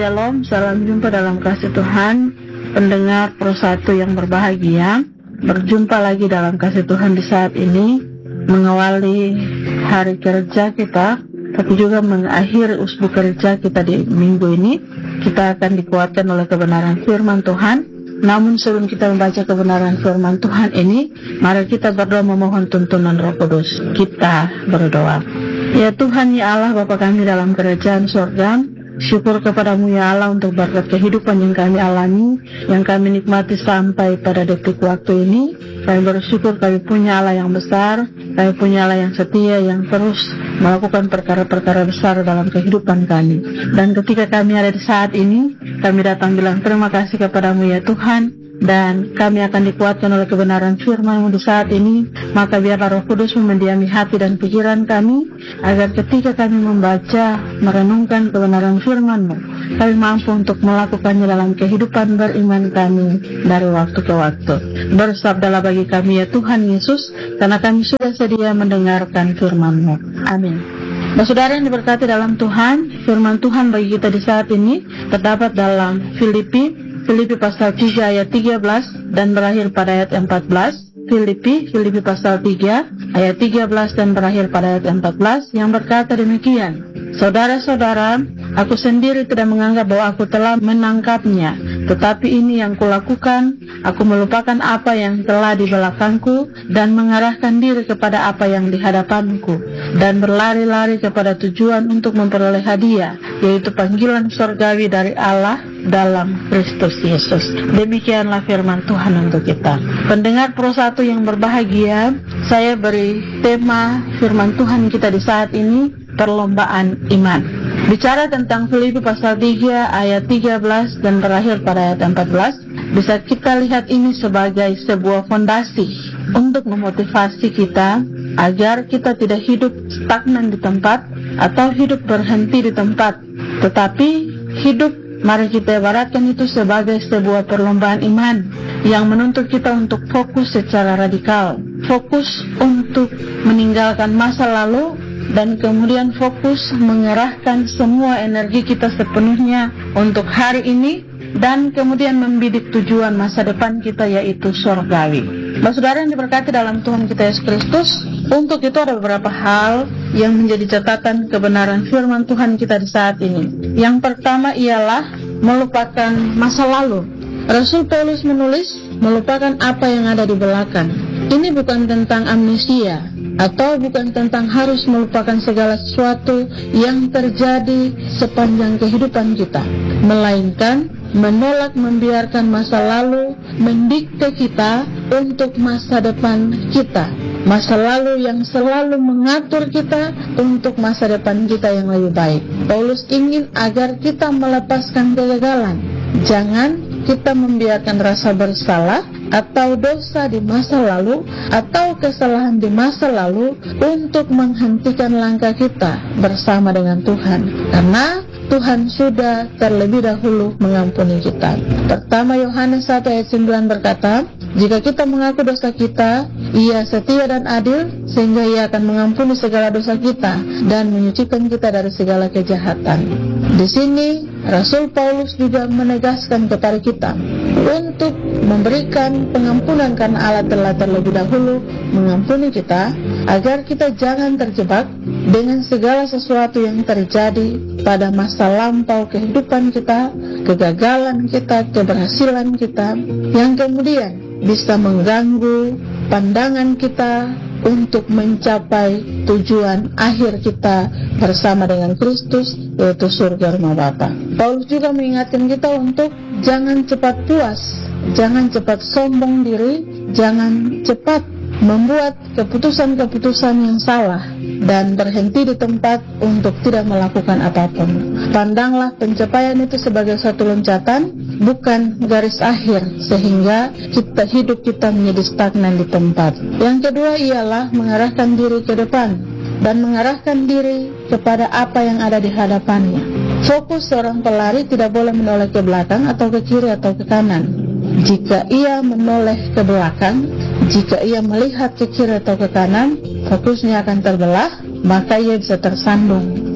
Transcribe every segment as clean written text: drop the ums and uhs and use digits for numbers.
Shalom, salam jumpa dalam kasih Tuhan. Pendengar Pro1 yang berbahagia, berjumpa lagi dalam kasih Tuhan di saat ini, mengawali hari kerja kita, tapi juga mengakhiri usbu kerja kita di minggu ini. Kita akan dikuatkan oleh kebenaran firman Tuhan. Namun sebelum kita membaca kebenaran firman Tuhan ini, mari kita berdoa memohon tuntunan Roh Kudus. Kita berdoa. Ya Tuhan, ya Allah, Bapa kami dalam kerajaan surga, syukur kepadamu ya Allah untuk berkat kehidupan yang kami alami, yang kami nikmati sampai pada detik waktu ini. Kami bersyukur kami punya Allah yang besar, kami punya Allah yang setia, yang terus melakukan perkara-perkara besar dalam kehidupan kami. Dan ketika kami ada di saat ini, kami datang bilang terima kasih kepadamu ya Tuhan. Dan kami akan dikuatkan oleh kebenaran firman-Mu di saat ini. Maka biarlah Roh Kudus mendiami hati dan pikiran kami, agar ketika kami membaca, merenungkan kebenaran firman-Mu, kami mampu untuk melakukannya dalam kehidupan beriman kami dari waktu ke waktu. Bersabdalah bagi kami ya Tuhan Yesus, karena kami sudah sedia mendengarkan firman-Mu. Amin. Saudara yang diberkati dalam Tuhan, firman Tuhan bagi kita di saat ini terdapat dalam Filipi pasal 3 ayat 13 dan berakhir pada ayat 14. Filipi pasal 3 ayat 13 dan berakhir pada ayat 14 yang berkata demikian. Saudara-saudara, aku sendiri tidak menganggap bahwa aku telah menangkapnya, tetapi ini yang kulakukan, aku melupakan apa yang telah di belakangku dan mengarahkan diri kepada apa yang di hadapanku, dan berlari-lari kepada tujuan untuk memperoleh hadiah, yaitu panggilan surgawi dari Allah dalam Kristus Yesus. Demikianlah firman Tuhan untuk kita. Pendengar Pro1 yang berbahagia, saya beri tema firman Tuhan kita di saat ini, perlombaan iman. Bicara tentang Filipi pasal 3 ayat 13 dan berakhir pada ayat 14, bisa kita lihat ini sebagai sebuah fondasi untuk memotivasi kita agar kita tidak hidup stagnan di tempat atau hidup berhenti di tempat, tetapi hidup, mari kita ibaratkan itu sebagai sebuah perlombaan iman yang menuntut kita untuk fokus secara radikal, fokus untuk meninggalkan masa lalu, dan kemudian fokus mengerahkan semua energi kita sepenuhnya untuk hari ini, dan kemudian membidik tujuan masa depan kita, yaitu surgawi. Saudara yang diberkati dalam Tuhan kita Yesus Kristus, untuk itu ada beberapa hal yang menjadi catatan kebenaran firman Tuhan kita di saat ini. Yang pertama ialah melupakan masa lalu. Rasul Paulus menulis melupakan apa yang ada di belakang. Ini bukan tentang amnesia, atau bukan tentang harus melupakan segala sesuatu yang terjadi sepanjang kehidupan kita, melainkan menolak membiarkan masa lalu mendikte kita untuk masa depan kita, masa lalu yang selalu mengatur kita untuk masa depan kita yang lebih baik. Paulus ingin agar kita melepaskan kegagalan. Jangan kita membiarkan rasa bersalah atau dosa di masa lalu atau kesalahan di masa lalu untuk menghentikan langkah kita bersama dengan Tuhan, karena Tuhan sudah terlebih dahulu mengampuni kita. Pertama Yohanes 1 ayat 9 berkata, jika kita mengaku dosa kita, Ia setia dan adil sehingga Ia akan mengampuni segala dosa kita dan menyucikan kita dari segala kejahatan. Di sini Rasul Paulus juga menegaskan kepada kita untuk memberikan pengampunan karena Allah telah terlebih dahulu mengampuni kita, agar kita jangan terjebak dengan segala sesuatu yang terjadi pada masa lampau kehidupan kita, kegagalan kita, keberhasilan kita, yang kemudian bisa mengganggu pandangan kita untuk mencapai tujuan akhir kita bersama dengan Kristus, yaitu surga rumah Bapa. Paulus juga mengingatkan kita untuk jangan cepat puas, jangan cepat sombong diri, jangan cepat membuat keputusan-keputusan yang salah dan berhenti di tempat untuk tidak melakukan apapun. Pandanglah pencapaian itu sebagai suatu loncatan, bukan garis akhir, sehingga hidup kita menjadi stagnan di tempat. Yang kedua ialah mengarahkan diri ke depan dan mengarahkan diri kepada apa yang ada di hadapannya. Fokus seorang pelari tidak boleh menoleh ke belakang atau ke kiri atau ke kanan. Jika ia menoleh ke belakang, jika ia melihat ke kiri atau ke kanan, fokusnya akan terbelah, maka ia bisa tersandung.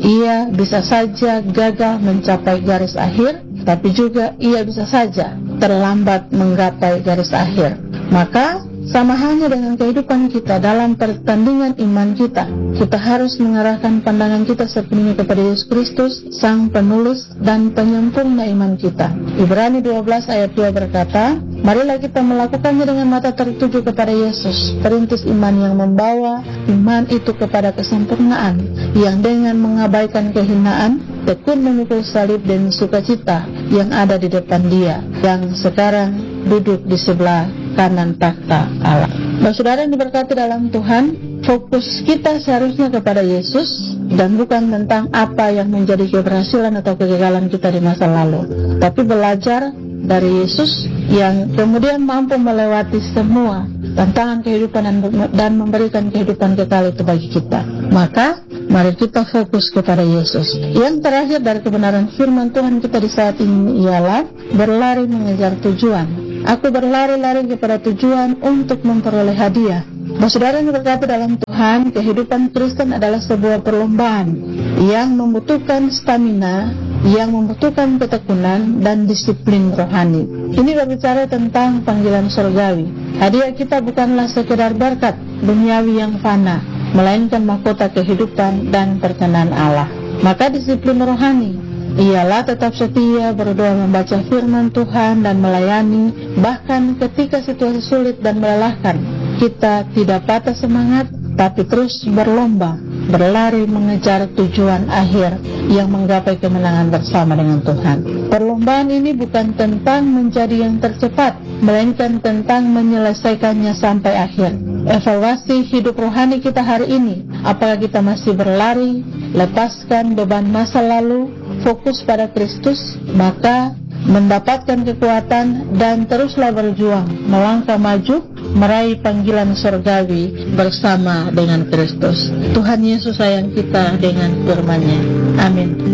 Ia bisa saja gagal mencapai garis akhir, tapi juga ia bisa saja terlambat menggapai garis akhir. Maka sama halnya dengan kehidupan kita dalam pertandingan iman kita, kita harus mengarahkan pandangan kita sepenuhnya kepada Yesus Kristus, Sang Penulis dan Penyempurna iman kita. Ibrani 12 ayat 2 berkata, marilah kita melakukannya dengan mata tertuju kepada Yesus, perintis iman yang membawa iman itu kepada kesempurnaan, yang dengan mengabaikan kehinaan, tekun memikul salib dan sukacita yang ada di depan Dia, yang sekarang duduk di sebelah kanan takhta Allah. Saudara yang diberkati dalam Tuhan, fokus kita seharusnya kepada Yesus dan bukan tentang apa yang menjadi keberhasilan atau kegagalan kita di masa lalu, tapi belajar dari Yesus yang kemudian mampu melewati semua tantangan kehidupan dan memberikan kehidupan kekal itu bagi kita. Maka mari kita fokus kepada Yesus. Yang terakhir dari kebenaran firman Tuhan kita di saat ini ialah berlari mengejar tujuan. Aku berlari-lari kepada tujuan untuk memperoleh hadiah. Saudara yang berkata dalam Tuhan, kehidupan Kristen adalah sebuah perlombaan yang membutuhkan stamina, yang membutuhkan ketekunan dan disiplin rohani. Ini berbicara tentang panggilan surgawi. Hadiah kita bukanlah sekedar berkat duniawi yang fana, melainkan mahkota kehidupan dan perkenan Allah. Maka disiplin rohani ialah tetap setia, berdoa, membaca firman Tuhan dan melayani, bahkan ketika situasi sulit dan melelahkan. Kita tidak patah semangat, tapi terus berlomba, berlari mengejar tujuan akhir yang menggapai kemenangan bersama dengan Tuhan. Perlombaan ini bukan tentang menjadi yang tercepat, melainkan tentang menyelesaikannya sampai akhir. Evaluasi hidup rohani kita hari ini, apakah kita masih berlari, lepaskan beban masa lalu, fokus pada Kristus, maka mendapatkan kekuatan dan teruslah berjuang, melangkah maju, meraih panggilan surgawi bersama dengan Kristus. Tuhan Yesus sayang kita dengan firman-Nya. Amin.